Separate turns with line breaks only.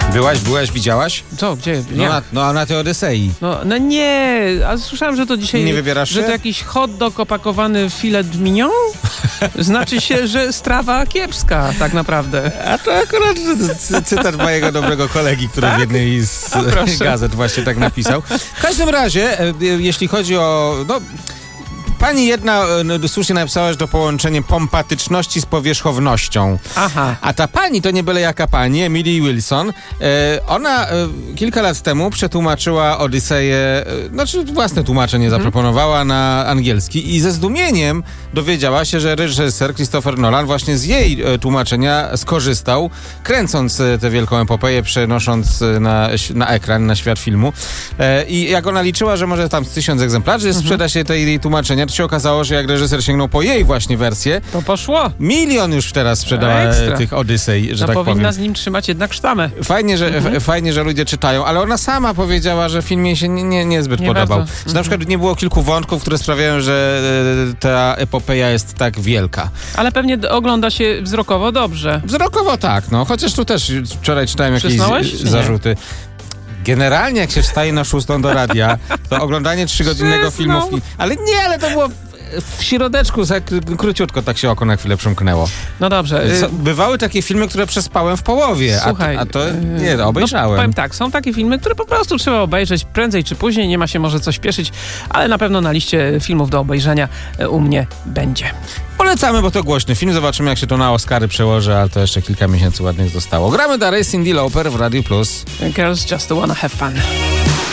Byłaś, widziałaś?
Co, gdzie?
No na tej Odysei.
No nie, a słyszałem, że to dzisiaj...
Nie wybierasz się?
Że to jakiś hot dog opakowany w filet mignon? Znaczy się, że strawa kiepska, tak naprawdę.
A to akurat cytat mojego dobrego kolegi, który w jednej z gazet właśnie tak napisał. W każdym razie, jeśli chodzi o... Pani jedna słusznie napisała, że to połączenie pompatyczności z powierzchownością.
Aha.
A ta pani to nie byle jaka pani, Emily Wilson. Ona kilka lat temu przetłumaczyła Odyseję, własne tłumaczenie zaproponowała na angielski i ze zdumieniem dowiedziała się, że reżyser Christopher Nolan właśnie z jej tłumaczenia skorzystał, kręcąc tę wielką epopeję, przenosząc na ekran, na świat filmu. I jak ona liczyła, że może tam z 1000 egzemplarzy sprzeda się tej tłumaczenia, to się okazało, że jak reżyser sięgnął po jej właśnie wersję,
to poszło.
1 000 000 już teraz sprzedała tych Odysej, że tak powiem.
Powinna z nim trzymać jednak sztamę.
Fajnie, że ludzie czytają, ale ona sama powiedziała, że film jej się niezbyt podobał. Że na przykład nie było kilku wątków, które sprawiają, że ta epopeja jest tak wielka. Ale
pewnie ogląda się wzrokowo dobrze.
Wzrokowo tak, chociaż tu też wczoraj czytałem jakieś zarzuty. Generalnie jak się wstaje na 6 do radia, to oglądanie 3-godzinnego filmu... Ale to było w środeczku, króciutko tak się oko na chwilę przymknęło.
No dobrze.
Bywały takie filmy, które przespałem w połowie,
słuchaj,
a to nie, obejrzałem.
Powiem tak, są takie filmy, które po prostu trzeba obejrzeć prędzej czy później, nie ma się może co śpieszyć, ale na pewno na liście filmów do obejrzenia u mnie będzie.
Polecamy, bo to głośny film. Zobaczymy, jak się to na Oscary przełoży, ale to jeszcze kilka miesięcy ładnych zostało. Gramy dalej Cyndi Lauper w Radiu Plus.
Girls just wanna have fun.